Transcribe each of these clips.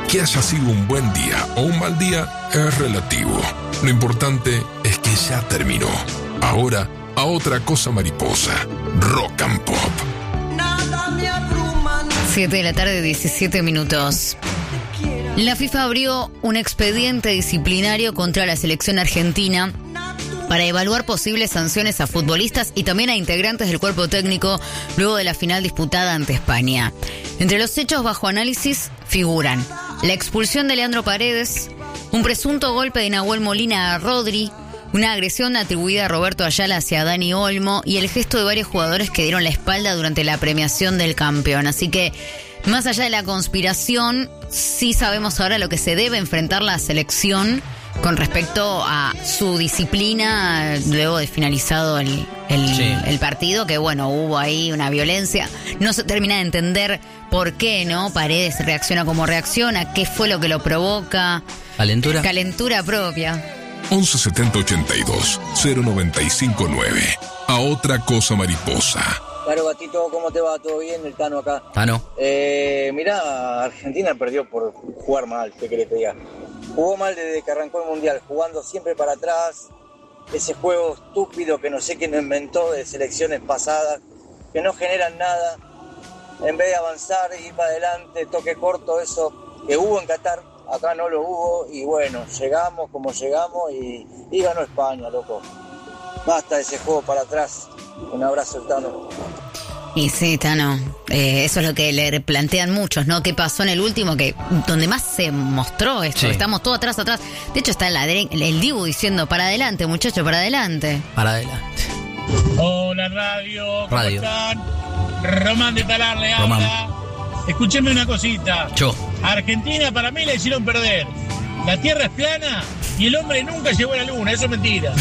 Que haya sido un buen día o un mal día es relativo. Lo importante es que ya terminó. Ahora, a otra cosa mariposa. Rock and Pop. 7 de la tarde, 17 minutos. La FIFA abrió un expediente disciplinario contra la selección argentina para evaluar posibles sanciones a futbolistas y también a integrantes del cuerpo técnico luego de la final disputada ante España. Entre los hechos bajo análisis figuran la expulsión de Leandro Paredes, un presunto golpe de Nahuel Molina a Rodri, una agresión atribuida a Roberto Ayala hacia Dani Olmo y el gesto de varios jugadores que dieron la espalda durante la premiación del campeón. Así que, más allá de la conspiración, sí sabemos ahora lo que se debe enfrentar la selección con respecto a su disciplina luego de finalizado el partido, que bueno, hubo ahí una violencia. No se termina de entender por qué, ¿no? Paredes reacciona como reacciona, qué fue lo que lo provoca. Calentura propia. 11 70 82 095 9. A otra cosa mariposa. Claro, Gatito, ¿cómo te va? ¿Todo bien? El Tano acá. Tano. Mirá, Argentina perdió por jugar mal, ¿qué querés que te diga? Jugó mal desde que arrancó el Mundial, jugando siempre para atrás. Ese juego estúpido que no sé quién inventó de selecciones pasadas, que no generan nada. En vez de avanzar, ir para adelante, toque corto, eso que hubo en Qatar, acá no lo hubo. Y bueno, llegamos como llegamos y ganó España, loco. Basta de ese juego para atrás. Un abrazo, Tano. Y sí, Tano, eso es lo que le plantean muchos, ¿no? ¿Qué pasó en el último? Que donde más se mostró esto, estamos todos atrás. De hecho está el Dibu diciendo, para adelante, muchachos, para adelante. Para adelante. Hola, ¿cómo están? Román de Talar le habla. Escúcheme una cosita. A Argentina para mí le hicieron perder. La tierra es plana y el hombre nunca llegó a la luna, eso es mentira.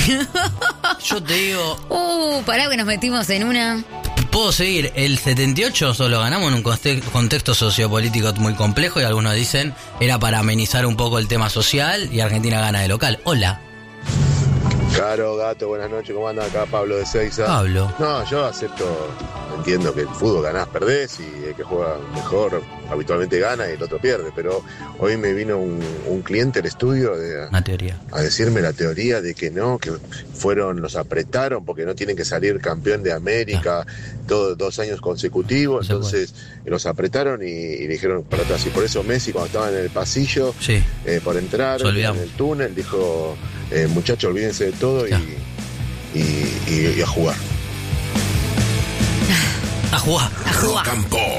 Yo te digo... pará que nos metimos en una... Puedo seguir, el 78 solo ganamos en un contexto sociopolítico muy complejo y algunos dicen era para amenizar un poco el tema social y Argentina gana de local. Hola. Caro, Gato, buenas noches, ¿cómo anda? Acá Pablo de Seiza. Pablo. No, yo acepto, entiendo que el fútbol ganás, perdés y el que juega mejor habitualmente gana y el otro pierde, pero hoy me vino un cliente al estudio a decirme la teoría de que no, que los apretaron porque no tienen que salir campeón de América todos 2 años consecutivos, entonces los apretaron y le dijeron para atrás, y por eso Messi cuando estaba en el pasillo por entrar en el túnel dijo, muchachos, olvídense de todo y a jugar. A jugar. Rock and Pop.